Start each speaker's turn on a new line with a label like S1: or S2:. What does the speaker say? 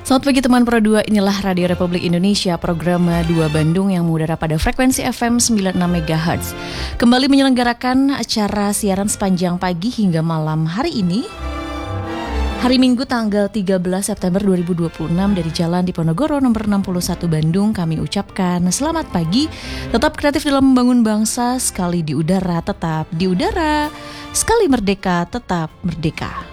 S1: Selamat pagi teman Pro 2, inilah Radio Republik Indonesia, program 2 Bandung yang mengudara pada frekuensi FM 96 MHz. Kembali menyelenggarakan acara siaran sepanjang pagi hingga malam hari ini. Hari Minggu tanggal 13 September 2026 dari Jalan Diponegoro nomor 61 Bandung, kami ucapkan selamat pagi. Tetap kreatif dalam membangun bangsa, sekali di udara tetap di udara, sekali merdeka tetap merdeka.